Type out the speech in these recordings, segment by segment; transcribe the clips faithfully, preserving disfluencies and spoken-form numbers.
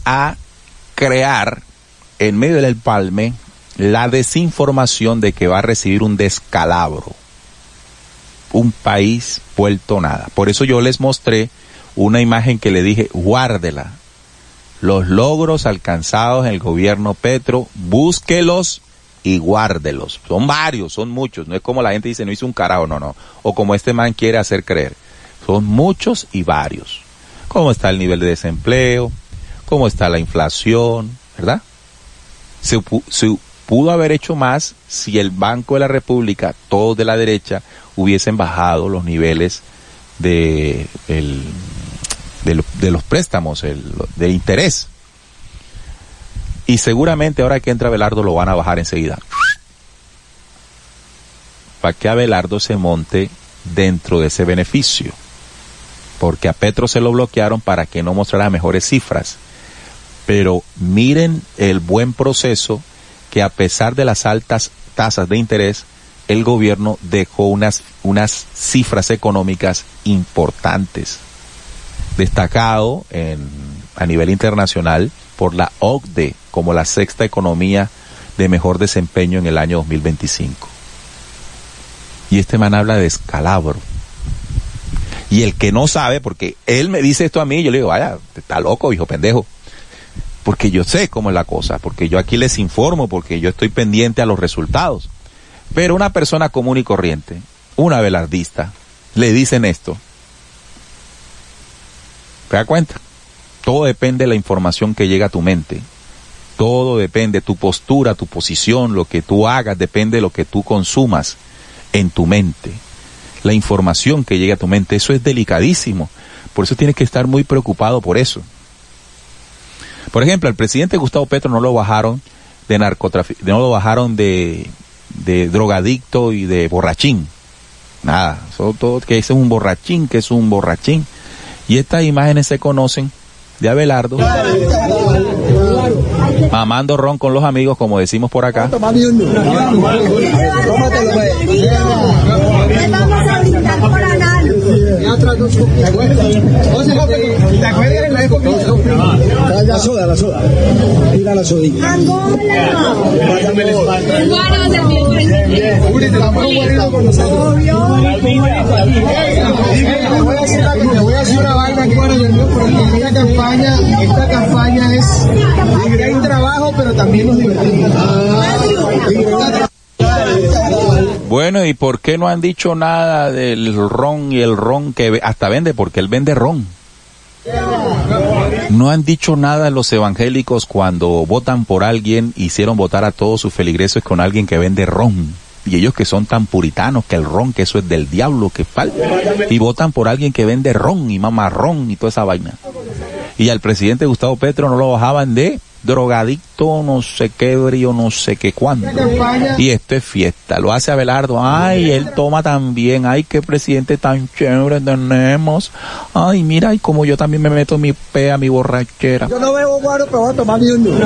a crear en medio del empalme la desinformación de que va a recibir un descalabro, un país vuelto nada. Por eso yo les mostré una imagen que le dije, guárdela. Los logros alcanzados en el gobierno Petro, búsquelos y guárdelos. Son varios, son muchos. No es como la gente dice, no hizo un carajo, no, no. O como este man quiere hacer creer. Son muchos y varios. Cómo está el nivel de desempleo, cómo está la inflación, ¿verdad? Se, se pudo haber hecho más si el Banco de la República, todos de la derecha, hubiesen bajado los niveles de, el, de, de los préstamos, el, de interés. Y seguramente ahora que entra Abelardo lo van a bajar enseguida. Para que Abelardo se monte dentro de ese beneficio. Porque a Petro se lo bloquearon para que no mostrara mejores cifras. Pero miren el buen proceso que a pesar de las altas tasas de interés, el gobierno dejó unas, unas cifras económicas importantes. Destacado en, a nivel internacional por la O C D E como la sexta economía de mejor desempeño en el año dos mil veinticinco. Y este man habla de descalabro. Y el que no sabe, porque él me dice esto a mí, yo le digo, vaya, está loco, hijo pendejo. Porque yo sé cómo es la cosa, porque yo aquí les informo, porque yo estoy pendiente a los resultados. Pero una persona común y corriente, una abelardista, le dicen esto. ¿Te das cuenta? Todo depende de la información que llega a tu mente. Todo depende de tu postura, tu posición, lo que tú hagas, depende de lo que tú consumas en tu mente. La información que llega a tu mente, eso es delicadísimo. Por eso tienes que estar muy preocupado por eso. Por ejemplo, al presidente Gustavo Petro no lo bajaron de narcotráfico, no lo bajaron de, de drogadicto y de borrachín. Nada, eso todo, que ese es un borrachín, que es un borrachín. Y estas imágenes se conocen de Abelardo mamando ron con los amigos, como decimos por acá. La soda, la soda. Tira la sodita. Te voy a decir una vaina aquí, porque esta campaña, esta campaña es hay trabajo, pero también nos divertimos. Bueno, ¿y por qué no han dicho nada del ron y el ron que hasta vende? Porque él vende ron. No han dicho nada los evangélicos cuando votan por alguien, hicieron votar a todos sus feligreses con alguien que vende ron. Y ellos que son tan puritanos que el ron, que eso es del diablo, que falta. Y votan por alguien que vende ron y mamarrón y toda esa vaina. Y al presidente Gustavo Petro no lo bajaban de drogadicto, no sé qué brío, no sé qué cuándo. Y esto es fiesta, lo hace Abelardo. Ay, él toma también. Ay, qué presidente tan chévere tenemos. Ay, mira, y como yo también me meto mi pe a mi borrachera. Yo no bebo guaro, pero voy a tomar mi uno.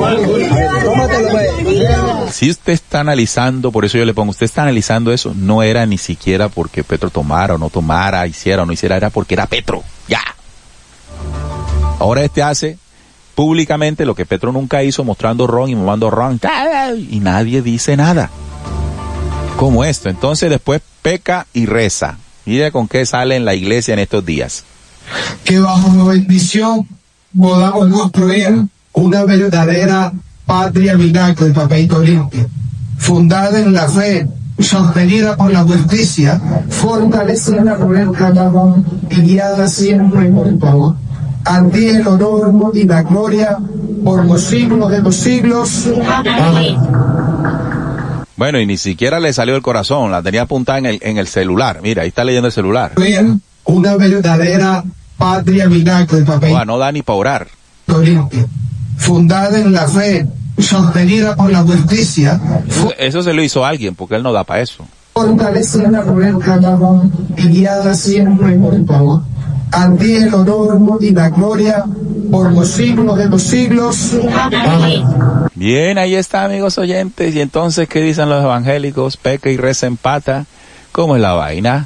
Si usted está analizando, por eso yo le pongo, usted está analizando eso, no era ni siquiera porque Petro tomara o no tomara, hiciera o no hiciera, era porque era Petro. Ya. Ahora este hace públicamente lo que Petro nunca hizo, mostrando ron y mamando ron, y nadie dice nada. Como esto. Entonces después peca y reza. Mire con qué sale en la iglesia en estos días. Que bajo mi bendición podamos construir una verdadera patria blanca de papelito limpio, fundada en la fe, sostenida por la justicia, fortalecida por el trabajo y guiada siempre por el favor. A ti el honor y la gloria por los siglos de los siglos. Amén. Bueno, y ni siquiera le salió el corazón, la tenía apuntada en el, en el celular. Mira, ahí está leyendo el celular. Una verdadera patria blanca de papel. Oh, no da ni para orar. Fundada en la fe, sostenida por la justicia. Eso, eso se lo hizo alguien, porque él no da para eso. Fortalecida por el trabajo y guiada siempre por el favor. A ti el honor y la gloria por los siglos de los siglos. Amén. Bien, ahí está, amigos oyentes. Y entonces, ¿qué dicen los evangélicos? Peca y reza empata. ¿Cómo es la vaina?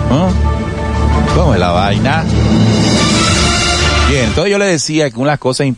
¿Eh? ¿Cómo es la vaina? Bien, entonces yo le decía que una cosa